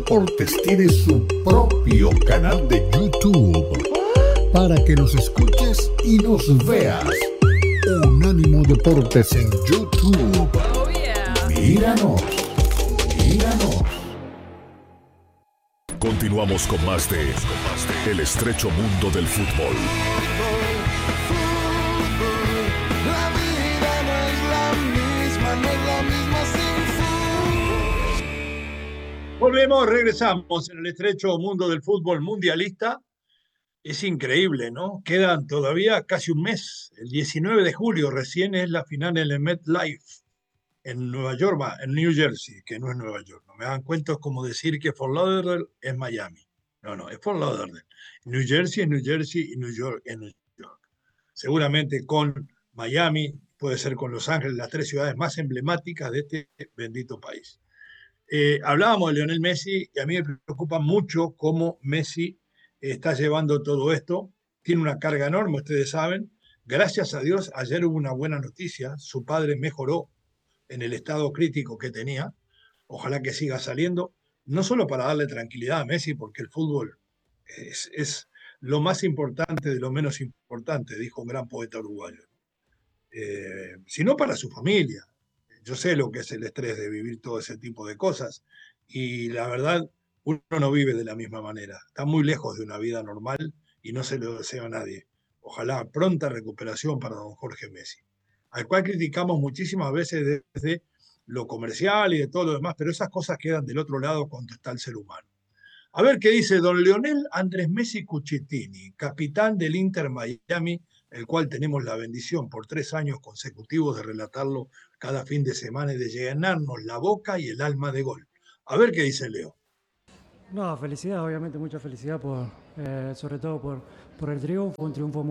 Deportes tiene su propio canal de YouTube para que nos escuches y nos veas. Unánimo Deportes en YouTube. Oh, yeah. Míranos, míranos. Continuamos con más de El estrecho mundo del fútbol. La vida no es la misma, no es la misma sin fútbol. Volvemos, regresamos en el estrecho mundo del fútbol mundialista. Es increíble, ¿no? Quedan todavía casi un mes. El 19 de julio recién es la final en el MetLife, en Nueva York, en New Jersey, que no es Nueva York. No me dan cuenta, es como decir que Fort Lauderdale es Miami. No, es Fort Lauderdale. New Jersey es New Jersey y New York es New York. Seguramente con Miami, puede ser con Los Ángeles, las tres ciudades más emblemáticas de este bendito país. Hablábamos de Lionel Messi y a mí me preocupa mucho cómo Messi está llevando todo esto. Tiene una carga enorme, ustedes saben. Gracias a Dios, ayer hubo una buena noticia. Su padre mejoró en el estado crítico que tenía. Ojalá que siga saliendo, no solo para darle tranquilidad a Messi, porque el fútbol es lo más importante de lo menos importante, dijo un gran poeta uruguayo, sino para su familia. Yo sé lo que es el estrés de vivir todo ese tipo de cosas y la verdad, uno no vive de la misma manera. Está muy lejos de una vida normal y no se lo deseo a nadie. Ojalá pronta recuperación para don Jorge Messi, al cual criticamos muchísimas veces desde lo comercial y de todo lo demás, pero esas cosas quedan del otro lado cuando está el ser humano. A ver qué dice don Lionel Andrés Messi Cucitini, capitán del Inter Miami, el cual tenemos la bendición por 3 años consecutivos de relatarlo cada fin de semana y de llenarnos la boca y el alma de gol. A ver qué dice Leo. No, felicidad, obviamente mucha felicidad sobre todo por el triunfo, un triunfo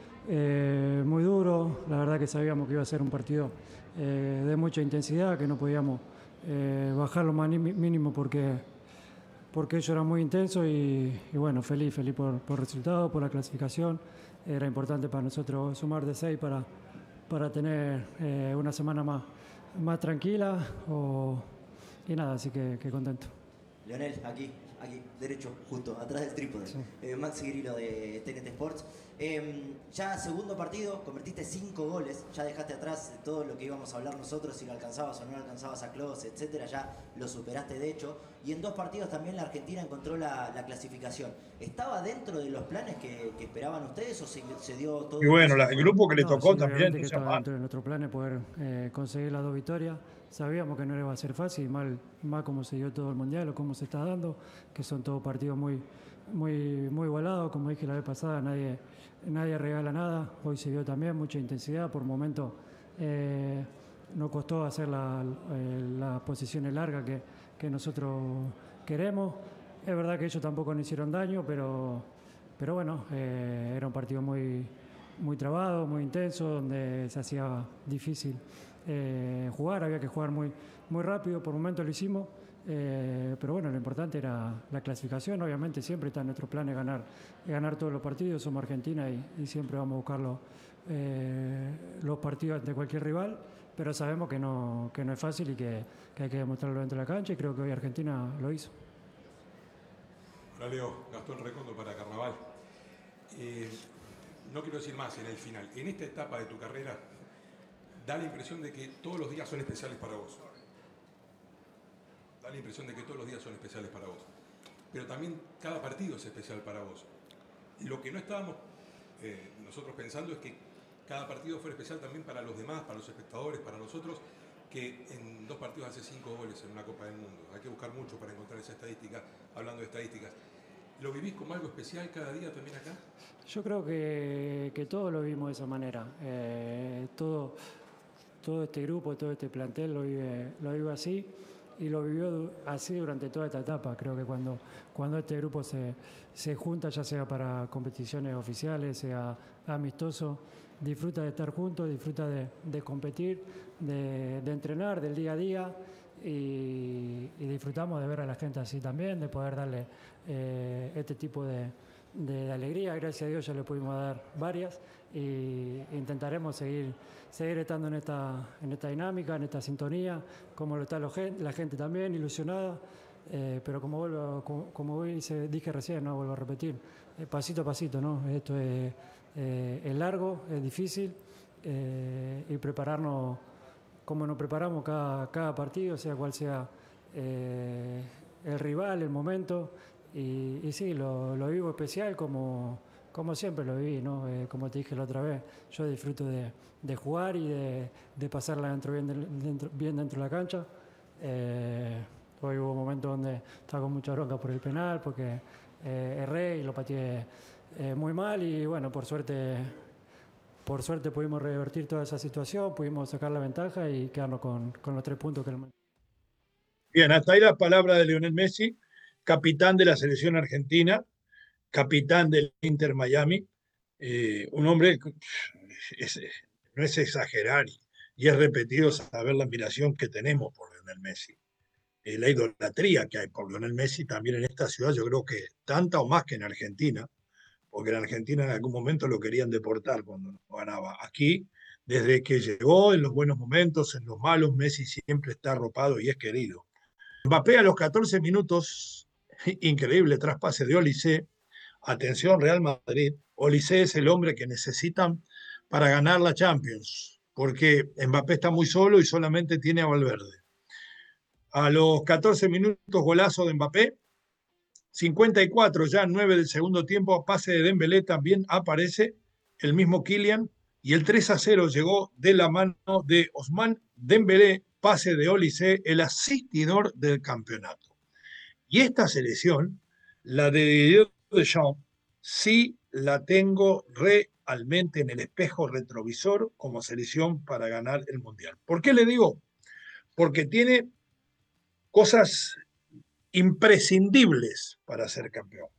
muy duro. La verdad que sabíamos que iba a ser un partido de mucha intensidad, que no podíamos bajar lo más mínimo porque ello era muy intenso y bueno, feliz por el resultado, por la clasificación. Era importante para nosotros sumar de 6 para tener una semana más tranquila y nada, así que contento. Leonel, aquí, derecho, justo, atrás del trípode. Sí. Maxi Grillo de TNT Sports. Ya segundo partido, convertiste 5 goles, ya dejaste atrás todo lo que íbamos a hablar nosotros, si lo alcanzabas o no alcanzabas a Klose, etcétera, ya lo superaste de hecho. Y en 2 partidos también la Argentina encontró la clasificación. ¿Estaba dentro de los planes que esperaban ustedes o se dio todo? Y bueno, el grupo que le tocó sí, también. Obviamente que estaba dentro de nuestro plan poder conseguir las 2 victorias. Sabíamos que no iba a ser fácil, más como se dio todo el mundial o cómo se está dando, que son todos partidos muy igualados. Como dije la vez pasada, nadie regala nada. Hoy se vio también mucha intensidad. Por momentos nos costó hacer las posiciones largas que nosotros queremos. Es verdad que ellos tampoco nos hicieron daño, pero bueno, era un partido muy trabado, muy intenso, donde se hacía difícil jugar, había que jugar muy rápido. Por momentos lo hicimos, pero bueno, lo importante era la clasificación. Obviamente siempre está en nuestro plan ganar todos los partidos. Somos Argentina y siempre vamos a buscar los partidos ante cualquier rival, pero sabemos que no es fácil y que hay que demostrarlo dentro de la cancha, y creo que hoy Argentina lo hizo. Hola Leo, Gastón Recondo para Carnaval. No quiero decir más en el final. En esta etapa de tu carrera, da la impresión de que todos los días son especiales para vos. Da la impresión de que todos los días son especiales para vos. Pero también cada partido es especial para vos. Lo que no estábamos nosotros pensando es que cada partido fuera especial también para los demás, para los espectadores, para nosotros, que en 2 partidos hace 5 goles en una Copa del Mundo. Hay que buscar mucho para encontrar esa estadística, hablando de estadísticas. ¿Lo vivís como algo especial cada día también acá? Yo creo que todos lo vimos de esa manera. Todo este grupo, todo este plantel lo vive así y lo vivió así durante toda esta etapa. Creo que cuando este grupo se junta, ya sea para competiciones oficiales, sea amistoso, disfruta de estar juntos, disfruta de competir, de entrenar, del día a día, y disfrutamos de ver a la gente así también, de poder darle este tipo de alegría. Gracias a Dios ya le pudimos dar varias y intentaremos seguir estando en esta dinámica, en esta sintonía, como lo está la gente también ilusionada. pero como dije recién, no vuelvo a repetir, pasito a pasito, ¿no? Esto es largo, es difícil, y prepararnos como nos preparamos cada partido, sea cual sea el rival, el momento, y sí, lo vivo especial como siempre lo viví, ¿no? Como te dije la otra vez, yo disfruto de jugar y de pasarla bien dentro de la cancha. Hoy hubo momentos donde estaba con mucha bronca por el penal, porque erré y lo pateé muy mal, y bueno, por suerte pudimos revertir toda esa situación, pudimos sacar la ventaja y quedarnos con los 3 puntos que nos... Bien, hasta ahí la palabra de Lionel Messi, capitán de la selección argentina, capitán del Inter Miami, un hombre, es- no es exagerar y es repetido saber la admiración que tenemos por Lionel Messi. La idolatría que hay por Lionel Messi también en esta ciudad, yo creo que tanta o más que en Argentina, porque en Argentina en algún momento lo querían deportar cuando no ganaba. Aquí, desde que llegó, en los buenos momentos, en los malos, Messi siempre está arropado y es querido. Mbappé a los 14 minutos, increíble traspase de Olise. Atención, Real Madrid. Olise es el hombre que necesitan para ganar la Champions, porque Mbappé está muy solo y solamente tiene a Valverde. A los 14 minutos, golazo de Mbappé. 54 ya, 9 del segundo tiempo, pase de Dembélé, también aparece el mismo Kylian, y el 3-0 llegó de la mano de Ousmane Dembélé, pase de Olise, el asistidor del campeonato. Y esta selección, la de Didier Deschamps, sí la tengo realmente en el espejo retrovisor como selección para ganar el Mundial. ¿Por qué le digo? Porque tiene cosas imprescindibles para ser campeón.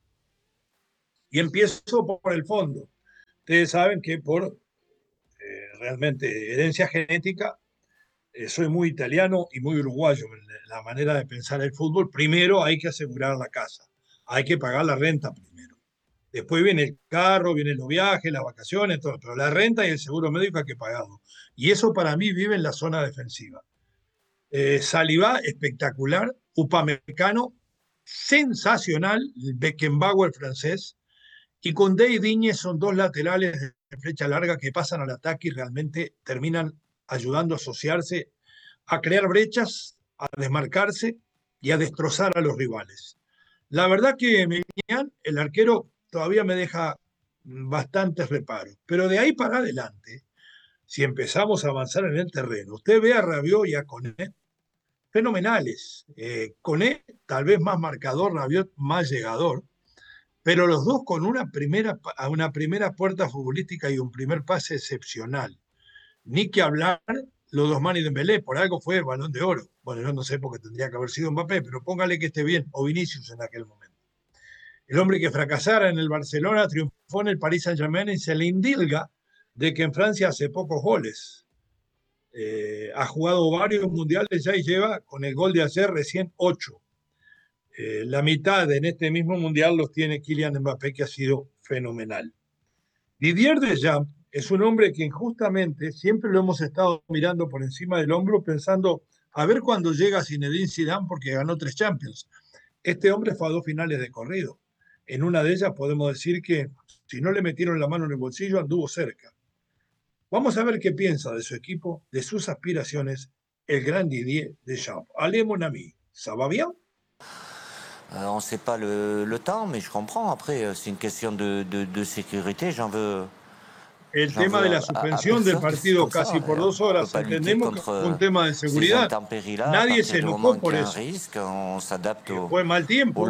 Y empiezo por el fondo. Ustedes saben que por realmente herencia genética, soy muy italiano y muy uruguayo en la manera de pensar el fútbol. Primero hay que asegurar la casa, hay que pagar la renta primero. Después viene el carro, vienen los viajes, las vacaciones, todo, pero la renta y el seguro médico hay que pagarlo. Y eso para mí vive en la zona defensiva. Saliba, espectacular. Upamecano, sensacional. Beckenbauer, francés. Y Koundé y Digne son dos laterales de flecha larga que pasan al ataque y realmente terminan ayudando a asociarse, a crear brechas, a desmarcarse y a destrozar a los rivales. La verdad que Mignan, el arquero, todavía me deja bastantes reparos, pero de ahí para adelante, si empezamos a avanzar en el terreno, usted ve a Rabiot y a Koné fenomenales. Koné tal vez más marcador, Rabiot más llegador, pero los dos con una primera puerta futbolística y un primer pase excepcional. Ni que hablar los dos Mani Dembélé, por algo fue el Balón de Oro. Bueno, yo no sé porque tendría que haber sido Mbappé, pero póngale que esté bien, o Vinicius en aquel momento. El hombre que fracasara en el Barcelona triunfó en el Paris Saint-Germain y se le indilga de que en Francia hace pocos goles. Ha jugado varios mundiales ya y lleva con el gol de ayer recién 8. La mitad en este mismo mundial los tiene Kylian Mbappé, que ha sido fenomenal. Didier Deschamps es un hombre que injustamente siempre lo hemos estado mirando por encima del hombro, pensando a ver cuándo llega Zinedine Zidane porque ganó 3 Champions. Este hombre fue a 2 finales de corrido. En una de ellas podemos decir que si no le metieron la mano en el bolsillo, anduvo cerca. Vamos a ver qué piensa de su equipo, de sus aspiraciones, el gran Didier Deschamps. Allez, mon ami, ¿ça va bien? On ne sait pas le temps, mais je comprends. Après, c'est une question de sécurité. El tema de la suspensión del partido casi por 2 horas, entendemos que fue un tema de seguridad. Nadie se enojó por eso. Fue mal tiempo.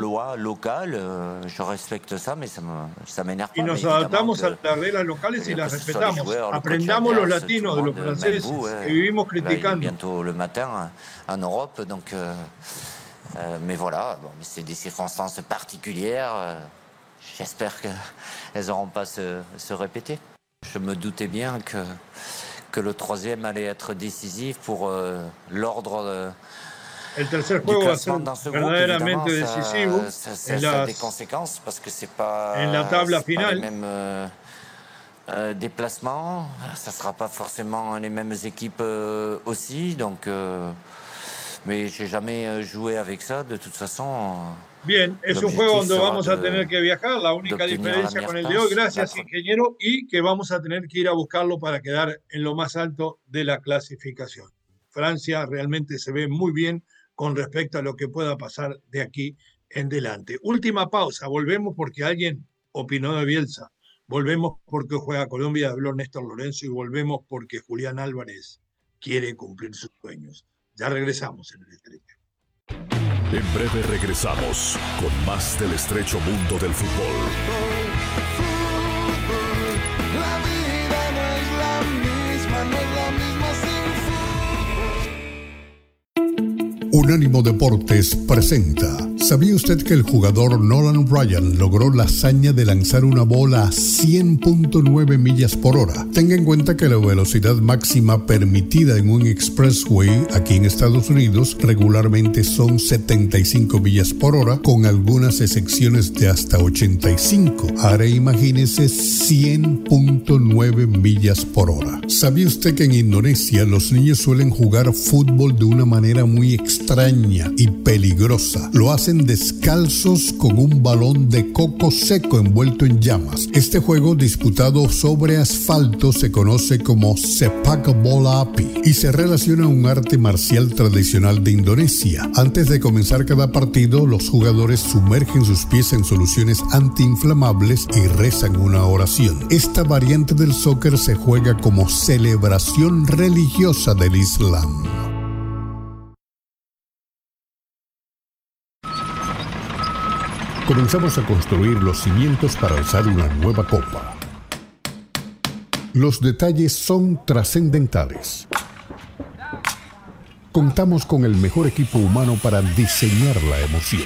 Je respecte ça, mais ça m'énerve y nos adaptamos a las reglas locales y las respetamos. Aprendamos los latinos de los franceses que vivimos criticando. Bientôt le matin en Europe, donc... mais voilà, bon, c'est des circonstances particulières. J'espère qu'elles n'auront pas se répéter. Je me doutais bien que le troisième allait être décisif pour l'ordre El tercer juego va a ser verdaderamente decisivo ça a des conséquences parce que c'est pas en la tabla final. Les mêmes déplacements, ça sera pas forcément les mêmes équipes aussi, donc Mais j'ai jamais joué avec ça, de toute façon. Bien, es un juego donde vamos a tener que viajar, la única diferencia con el de hoy, gracias ingeniero, y que vamos a tener que ir a buscarlo para quedar en lo más alto de la clasificación. Francia realmente se ve muy bien con respecto a lo que pueda pasar de aquí en adelante. Última pausa, volvemos porque alguien opinó de Bielsa, volvemos porque juega Colombia, habló Néstor Lorenzo, y volvemos porque Julián Álvarez quiere cumplir sus sueños. Ya regresamos en el estrecho. En breve regresamos con más del estrecho mundo del fútbol. La vida no es la misma, no es la misma sin fútbol. Unánimo Deportes presenta. ¿Sabía usted que el jugador Nolan Ryan logró la hazaña de lanzar una bola a 100.9 millas por hora? Tenga en cuenta que la velocidad máxima permitida en un expressway aquí en Estados Unidos regularmente son 75 millas por hora, con algunas excepciones de hasta 85. Ahora imagínese 100.9 millas por hora. ¿Sabía usted que en Indonesia los niños suelen jugar fútbol de una manera muy extraña y peligrosa? Lo hacen descalzos con un balón de coco seco envuelto en llamas. Este juego disputado sobre asfalto se conoce como sepak bola api y se relaciona a un arte marcial tradicional de Indonesia. Antes de comenzar cada partido, los jugadores sumergen sus pies en soluciones antiinflamables y rezan una oración. Esta variante del soccer se juega como celebración religiosa del Islam. Comenzamos a construir los cimientos para alzar una nueva copa. Los detalles son trascendentales. Contamos con el mejor equipo humano para diseñar la emoción.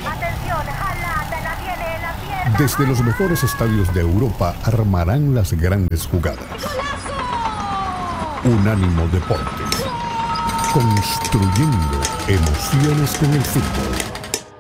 Desde los mejores estadios de Europa armarán las grandes jugadas. Unánimo Deportes. Construyendo emociones con el fútbol.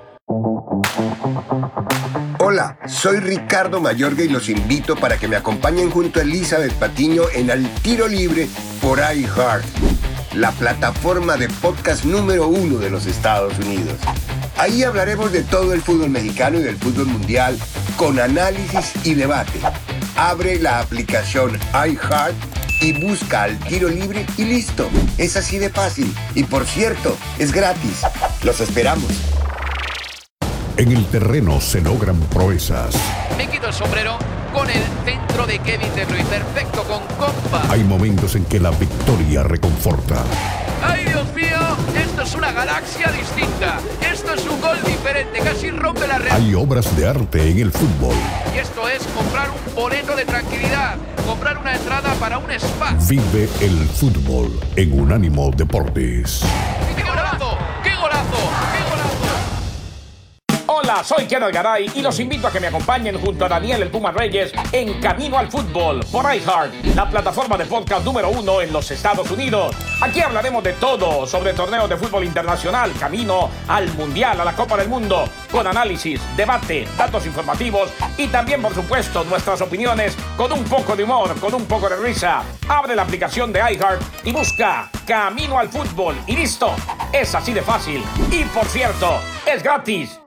Hola, soy Ricardo Mayorga y los invito para que me acompañen junto a Elizabeth Patiño en Al Tiro Libre por iHeart, la plataforma de podcast número 1 de los Estados Unidos. Ahí hablaremos de todo el fútbol mexicano y del fútbol mundial con análisis y debate. Abre la aplicación iHeart y busca Al Tiro Libre y listo. Es así de fácil. Y por cierto, es gratis. Los esperamos. En el terreno se logran proezas. Me quito el sombrero con el centro de Kevin De Bruyne. Perfecto, con compa. Hay momentos en que la victoria reconforta. ¡Ay, Dios mío! Esto es una galaxia distinta. Esto es un gol diferente. Casi rompe la red. Hay obras de arte en el fútbol. Y esto es comprar un boleto de tranquilidad. Comprar una entrada para un spa. Vive el fútbol en Unánimo Deportes. ¡Qué golazo! ¡Qué golazo! ¡Qué golazo! Hola, soy Kenneth Garay y los invito a que me acompañen junto a Daniel El Puma Reyes en Camino al Fútbol por iHeart, la plataforma de podcast número 1 en los Estados Unidos. Aquí hablaremos de todo sobre torneos de fútbol internacional, camino al Mundial, a la Copa del Mundo, con análisis, debate, datos informativos y también, por supuesto, nuestras opiniones con un poco de humor, con un poco de risa. Abre la aplicación de iHeart y busca Camino al Fútbol y listo. Es así de fácil. Y por cierto, es gratis.